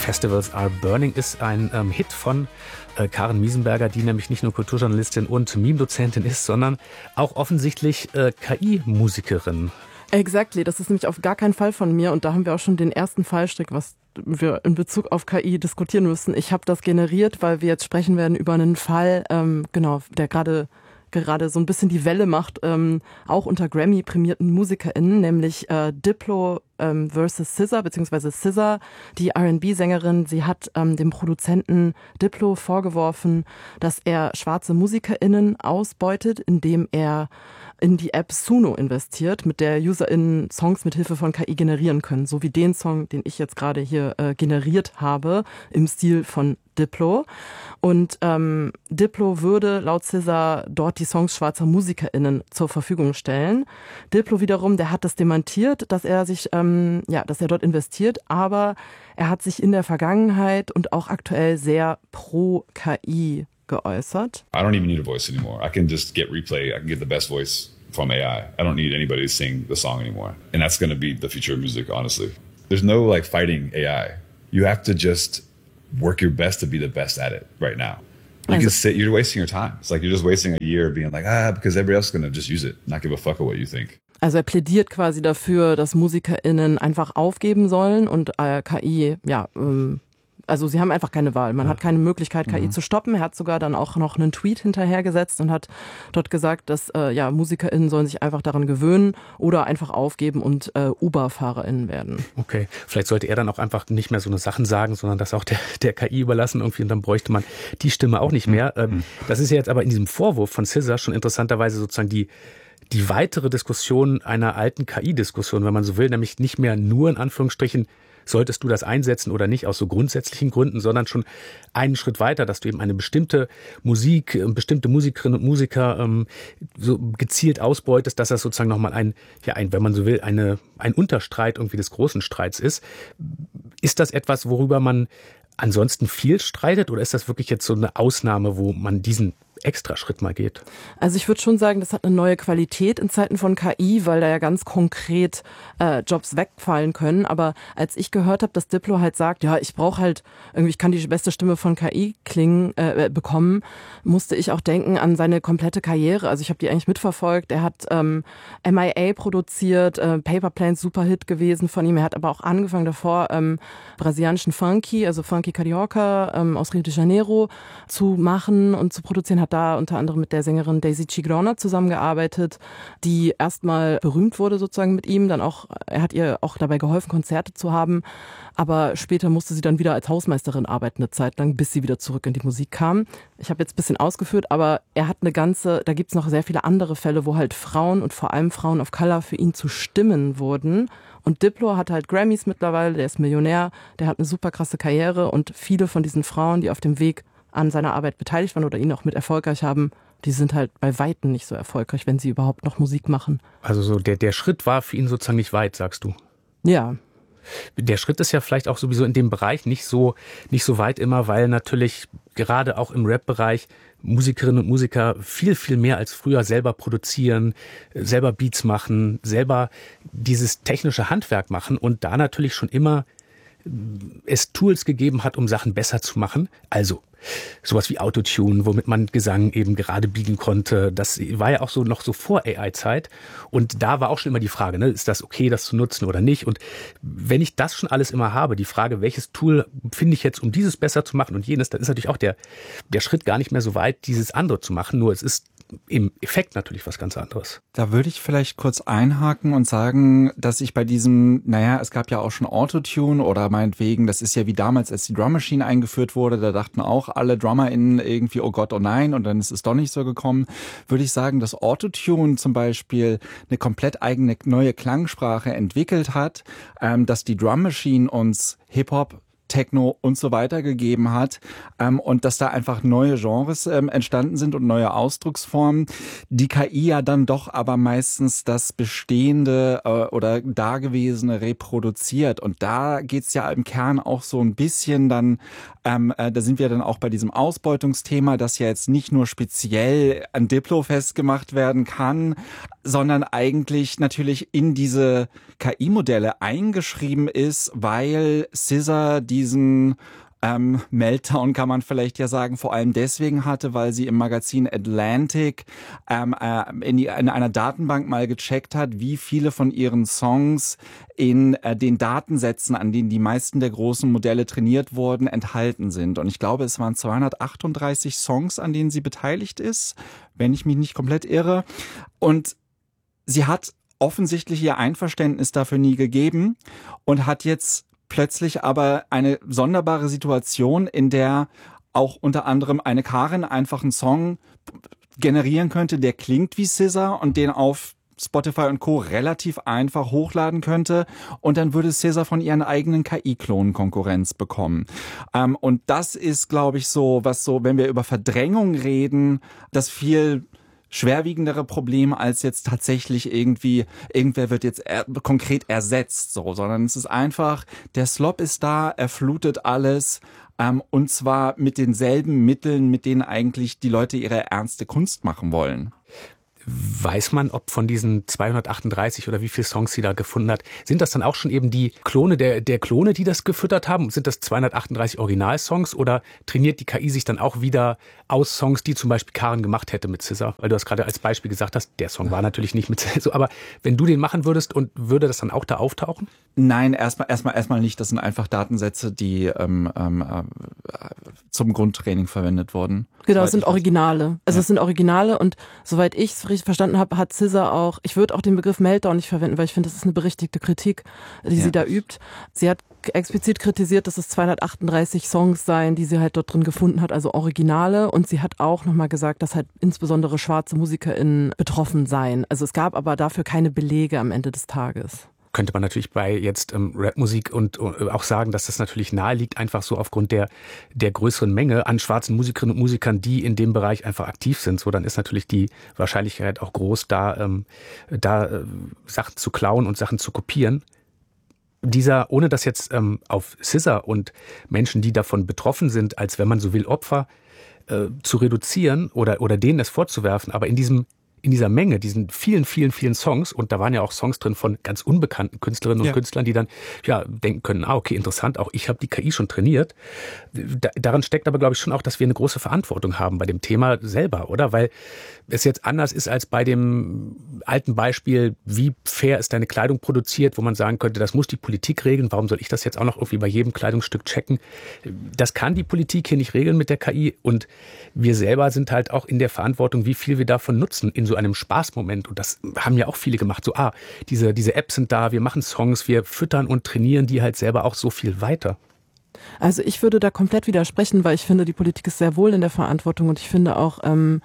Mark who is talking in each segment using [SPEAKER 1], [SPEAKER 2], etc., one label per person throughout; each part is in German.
[SPEAKER 1] Festivals Are Burning ist ein Hit von Karen Miesenberger, die nämlich nicht nur Kulturjournalistin und Meme-Dozentin ist, sondern auch offensichtlich KI-Musikerin.
[SPEAKER 2] Exactly, das ist nämlich auf gar keinen Fall von mir und da haben wir auch schon den ersten Fallstrick, was wir in Bezug auf KI diskutieren müssen. Ich habe das generiert, weil wir jetzt sprechen werden über einen Fall, der gerade so ein bisschen die Welle macht, auch unter Grammy-prämierten MusikerInnen, nämlich Diplo versus SZA, beziehungsweise SZA, die R&B-Sängerin. Sie hat dem Produzenten Diplo vorgeworfen, dass er schwarze MusikerInnen ausbeutet, indem er in die App Suno investiert, mit der UserInnen Songs mit Hilfe von KI generieren können. So wie den Song, den ich jetzt gerade hier generiert habe, im Stil von Diplo. Und Diplo würde laut SZA dort die Songs schwarzer MusikerInnen zur Verfügung stellen. Diplo wiederum, der hat das dementiert, dass er sich, dass er dort investiert, aber er hat sich in der Vergangenheit und auch aktuell sehr pro KI geäußert.
[SPEAKER 3] I don't even need a voice anymore. I can just get replay. I can get the best voice from AI. I don't need anybody to sing the song anymore. And that's going to be the future of music, honestly. There's no fighting AI. You have to just work your best to be the best at it right now. You're wasting your time. It's like you're just wasting a year being because everybody else is going to just use it, not give a fuck what you think.
[SPEAKER 2] Also er plädiert quasi dafür, dass MusikerInnen einfach aufgeben sollen und KI, also sie haben einfach keine Wahl. Man hat keine Möglichkeit, KI zu stoppen. Er hat sogar dann auch noch einen Tweet hinterhergesetzt und hat dort gesagt, dass MusikerInnen sollen sich einfach daran gewöhnen oder einfach aufgeben und Uber-FahrerInnen werden.
[SPEAKER 1] Okay, vielleicht sollte er dann auch einfach nicht mehr so eine Sachen sagen, sondern das auch der KI überlassen irgendwie und dann bräuchte man die Stimme auch nicht mehr. Das ist ja jetzt aber in diesem Vorwurf von SZA schon interessanterweise sozusagen die weitere Diskussion einer alten KI-Diskussion, wenn man so will, nämlich nicht mehr nur in Anführungsstrichen solltest du das einsetzen oder nicht aus so grundsätzlichen Gründen, sondern schon einen Schritt weiter, dass du eben eine bestimmte Musik, bestimmte Musikerinnen und Musiker so gezielt ausbeutest, dass das sozusagen nochmal wenn man so will, ein Unterstreit irgendwie des großen Streits ist. Ist das etwas, worüber man ansonsten viel streitet oder ist das wirklich jetzt so eine Ausnahme, wo man diesen Extraschritt mal geht?
[SPEAKER 2] Also ich würde schon sagen, das hat eine neue Qualität in Zeiten von KI, weil da ja ganz konkret Jobs wegfallen können. Aber als ich gehört habe, dass Diplo halt sagt, ja, ich brauche halt irgendwie, ich kann die beste Stimme von KI bekommen, musste ich auch denken an seine komplette Karriere. Also ich habe die eigentlich mitverfolgt. Er hat MIA produziert, Paper Planes, super Hit gewesen von ihm. Er hat aber auch angefangen davor, brasilianischen Funky, also Funky Carioca aus Rio de Janeiro zu machen und zu produzieren. Hat da unter anderem mit der Sängerin Daisy Chigrona zusammengearbeitet, die erstmal berühmt wurde sozusagen mit ihm. Dann auch, er hat ihr auch dabei geholfen, Konzerte zu haben. Aber später musste sie dann wieder als Hausmeisterin arbeiten eine Zeit lang, bis sie wieder zurück in die Musik kam. Ich habe jetzt ein bisschen ausgeführt, aber er hat da gibt es noch sehr viele andere Fälle, wo halt Frauen und vor allem Frauen of Color für ihn zu Stimmen wurden. Und Diplo hat halt Grammys mittlerweile, der ist Millionär, der hat eine super krasse Karriere und viele von diesen Frauen, die auf dem Weg an seiner Arbeit beteiligt waren oder ihn auch mit erfolgreich haben, die sind halt bei Weitem nicht so erfolgreich, wenn sie überhaupt noch Musik machen.
[SPEAKER 1] Also so der Schritt war für ihn sozusagen nicht weit, sagst du?
[SPEAKER 2] Ja.
[SPEAKER 1] Der Schritt ist ja vielleicht auch sowieso in dem Bereich nicht so weit immer, weil natürlich gerade auch im Rap-Bereich Musikerinnen und Musiker viel, viel mehr als früher selber produzieren, selber Beats machen, selber dieses technische Handwerk machen und da natürlich schon immer es Tools gegeben hat, um Sachen besser zu machen. Also sowas wie Autotune, womit man Gesang eben gerade biegen konnte. Das war ja auch so noch so vor AI-Zeit. Und da war auch schon immer die Frage, ne, ist das okay, das zu nutzen oder nicht? Und wenn ich das schon alles immer habe, die Frage, welches Tool finde ich jetzt, um dieses besser zu machen und jenes, dann ist natürlich auch der Schritt gar nicht mehr so weit, dieses andere zu machen. Nur es ist im Effekt natürlich was ganz anderes.
[SPEAKER 4] Da würde ich vielleicht kurz einhaken und sagen, dass ich bei diesem, es gab ja auch schon Autotune oder meinetwegen, das ist ja wie damals, als die Drum Machine eingeführt wurde, da dachten auch alle DrummerInnen irgendwie, oh Gott, oh nein, und dann ist es doch nicht so gekommen, würde ich sagen, dass Autotune zum Beispiel eine komplett eigene neue Klangsprache entwickelt hat, dass die Drum Machine uns Hip-Hop, Techno und so weiter gegeben hat und dass da einfach neue Genres entstanden sind und neue Ausdrucksformen. Die KI ja dann doch aber meistens das Bestehende oder Dagewesene reproduziert und da geht's ja im Kern auch so ein bisschen dann Da sind wir dann auch bei diesem Ausbeutungsthema, das ja jetzt nicht nur speziell an Diplo festgemacht werden kann, sondern eigentlich natürlich in diese KI-Modelle eingeschrieben ist, weil SZA diesen Meltdown, kann man vielleicht ja sagen, vor allem deswegen hatte, weil sie im Magazin Atlantic in einer Datenbank mal gecheckt hat, wie viele von ihren Songs in den Datensätzen, an denen die meisten der großen Modelle trainiert wurden, enthalten sind. Und ich glaube, es waren 238 Songs, an denen sie beteiligt ist, wenn ich mich nicht komplett irre. Und sie hat offensichtlich ihr Einverständnis dafür nie gegeben und hat jetzt plötzlich aber eine sonderbare Situation, in der auch unter anderem eine Karin einfach einen Song generieren könnte, der klingt wie SZA und den auf Spotify und Co. relativ einfach hochladen könnte und dann würde SZA von ihren eigenen KI-Klonen Konkurrenz bekommen. Und das ist, glaube ich, so, wenn wir über Verdrängung reden, das viel schwerwiegendere Problem als jetzt tatsächlich irgendwer wird jetzt konkret ersetzt, sondern es ist einfach, der Slop ist da, er flutet alles, und zwar mit denselben Mitteln, mit denen eigentlich die Leute ihre ernste Kunst machen wollen.
[SPEAKER 1] Weiß man, ob von diesen 238 oder wie viele Songs sie da gefunden hat, sind das dann auch schon eben die Klone der Klone, die das gefüttert haben? Sind das 238 Originalsongs oder trainiert die KI sich dann auch wieder aus Songs, die zum Beispiel Karin gemacht hätte mit SZA? Weil du das gerade als Beispiel gesagt hast, der Song war natürlich nicht mit SZA, aber wenn du den machen würdest und würde das dann auch da auftauchen?
[SPEAKER 4] Nein, erstmal nicht. Das sind einfach Datensätze, die zum Grundtraining verwendet wurden.
[SPEAKER 2] Genau, es sind Originale. Also es sind Originale und soweit ich es richtig verstanden habe, hat SZA auch, ich würde auch den Begriff Meltdown nicht verwenden, weil ich finde, das ist eine berechtigte Kritik, die sie da übt. Sie hat explizit kritisiert, dass es 238 Songs seien, die sie halt dort drin gefunden hat, also Originale. Und sie hat auch nochmal gesagt, dass halt insbesondere schwarze MusikerInnen betroffen seien. Also es gab aber dafür keine Belege am Ende des Tages.
[SPEAKER 1] Könnte man natürlich bei jetzt Rapmusik und auch sagen, dass das natürlich nahe liegt, einfach so aufgrund der größeren Menge an schwarzen Musikerinnen und Musikern, die in dem Bereich einfach aktiv sind. So, dann ist natürlich die Wahrscheinlichkeit auch groß, da Sachen zu klauen und Sachen zu kopieren. Ohne das jetzt auf SZA und Menschen, die davon betroffen sind, als wenn man so will, Opfer zu reduzieren oder denen es vorzuwerfen, aber in dieser Menge, diesen vielen, vielen, vielen Songs, und da waren ja auch Songs drin von ganz unbekannten Künstlerinnen und Künstlern, die dann denken können, okay, interessant, auch ich habe die KI schon trainiert. Daran steckt aber, glaube ich, schon auch, dass wir eine große Verantwortung haben bei dem Thema selber, oder? Weil es jetzt anders ist als bei dem alten Beispiel, wie fair ist deine Kleidung produziert, wo man sagen könnte, das muss die Politik regeln, warum soll ich das jetzt auch noch irgendwie bei jedem Kleidungsstück checken? Das kann die Politik hier nicht regeln mit der KI und wir selber sind halt auch in der Verantwortung, wie viel wir davon nutzen in so einem Spaßmoment. Und das haben ja auch viele gemacht. So, diese Apps sind da, wir machen Songs, wir füttern und trainieren die halt selber auch so viel weiter.
[SPEAKER 2] Also ich würde da komplett widersprechen, weil ich finde, die Politik ist sehr wohl in der Verantwortung und ich finde auch,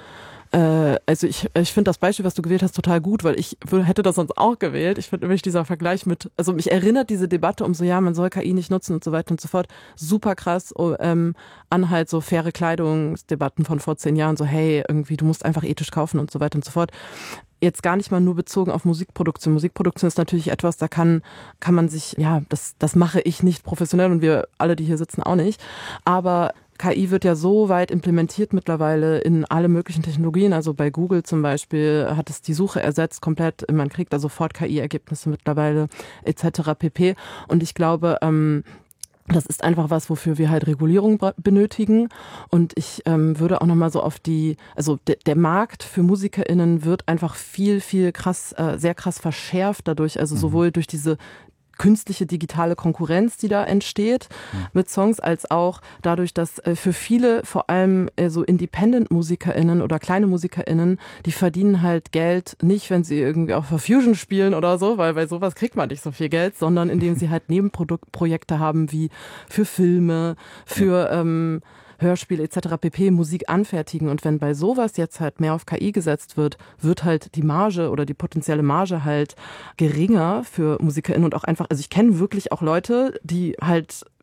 [SPEAKER 2] also ich finde das Beispiel, was du gewählt hast, total gut, weil ich hätte das sonst auch gewählt. Ich finde nämlich dieser Vergleich also mich erinnert diese Debatte um so, ja, man soll KI nicht nutzen und so weiter und so fort, super krass an halt so faire Kleidungsdebatten von vor 10 Jahren, so hey, irgendwie du musst einfach ethisch kaufen und so weiter und so fort. Jetzt gar nicht mal nur bezogen auf Musikproduktion. Musikproduktion ist natürlich etwas, da kann man sich, das mache ich nicht professionell und wir alle, die hier sitzen, auch nicht, aber KI wird ja so weit implementiert mittlerweile in alle möglichen Technologien. Also bei Google zum Beispiel hat es die Suche ersetzt komplett. Man kriegt da sofort KI-Ergebnisse mittlerweile etc. pp. Und ich glaube, das ist einfach was, wofür wir halt Regulierung benötigen. Und ich würde auch nochmal so auf der Markt für MusikerInnen wird einfach viel, viel sehr krass verschärft dadurch. Also sowohl durch diese künstliche digitale Konkurrenz, die da entsteht mit Songs, als auch dadurch, dass für viele, vor allem so Independent-MusikerInnen oder kleine MusikerInnen, die verdienen halt Geld nicht, wenn sie irgendwie auch für Fusion spielen oder so, weil bei sowas kriegt man nicht so viel Geld, sondern indem sie halt Nebenprojekte haben, wie für Filme, für Hörspiele etc. pp. Musik anfertigen. Und wenn bei sowas jetzt halt mehr auf KI gesetzt wird, wird halt die Marge oder die potenzielle Marge halt geringer für MusikerInnen und auch einfach, also ich kenne wirklich auch Leute, die halt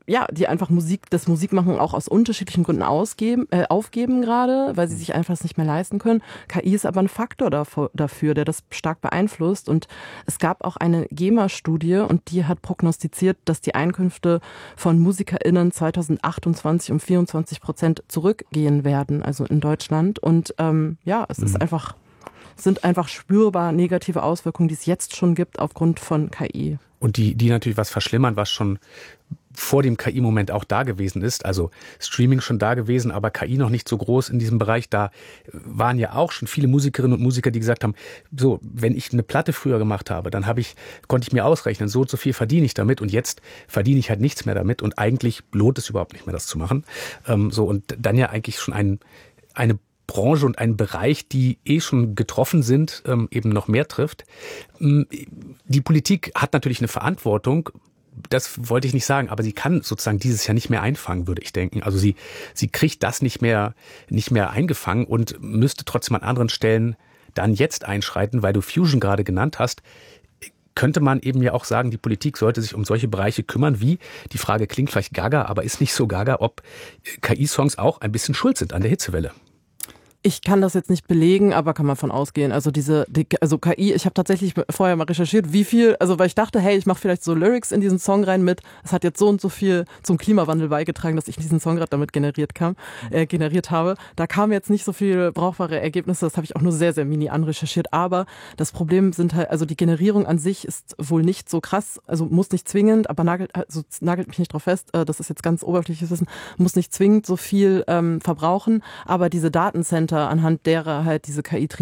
[SPEAKER 2] die einfach das Musikmachen auch aus unterschiedlichen Gründen aufgeben gerade, weil sie sich einfach es nicht mehr leisten können. KI ist aber ein Faktor dafür, der das stark beeinflusst. Und es gab auch eine GEMA-Studie und die hat prognostiziert, dass die Einkünfte von MusikerInnen 2028 um 24% zurückgehen werden, also in Deutschland. Und es ist sind einfach spürbar negative Auswirkungen, die es jetzt schon gibt aufgrund von KI.
[SPEAKER 1] Und die natürlich was verschlimmern, was schon vor dem KI-Moment auch da gewesen ist. Also Streaming schon da gewesen, aber KI noch nicht so groß in diesem Bereich. Da waren ja auch schon viele Musikerinnen und Musiker, die gesagt haben, so, wenn ich eine Platte früher gemacht habe, dann konnte ich mir ausrechnen, so und so viel verdiene ich damit und jetzt verdiene ich halt nichts mehr damit und eigentlich lohnt es überhaupt nicht mehr, das zu machen. Und dann ja eigentlich schon eine Branche und einen Bereich, die schon getroffen sind, eben noch mehr trifft. Die Politik hat natürlich eine Verantwortung, das wollte ich nicht sagen, aber sie kann sozusagen dieses Jahr nicht mehr einfangen, würde ich denken. Also sie kriegt das nicht mehr eingefangen und müsste trotzdem an anderen Stellen dann jetzt einschreiten, weil du Fusion gerade genannt hast. Könnte man eben ja auch sagen, die Politik sollte sich um solche Bereiche kümmern, wie, die Frage klingt vielleicht gaga, aber ist nicht so gaga, ob KI-Songs auch ein bisschen schuld sind an der Hitzewelle.
[SPEAKER 2] Ich kann das jetzt nicht belegen, aber kann man von ausgehen. Also KI, ich habe tatsächlich vorher mal recherchiert, wie viel, also weil ich dachte, hey, ich mache vielleicht so Lyrics in diesen Song rein mit, es hat jetzt so und so viel zum Klimawandel beigetragen, dass ich diesen Song gerade damit generiert habe. Da kamen jetzt nicht so viele brauchbare Ergebnisse, das habe ich auch nur sehr, sehr mini anrecherchiert. Aber das Problem sind halt, also die Generierung an sich ist wohl nicht so krass, also muss nicht zwingend, aber nagelt mich nicht drauf fest, das ist jetzt ganz oberflächliches Wissen, muss nicht zwingend so viel verbrauchen, aber diese Datencenter, anhand derer halt diese KI trainiert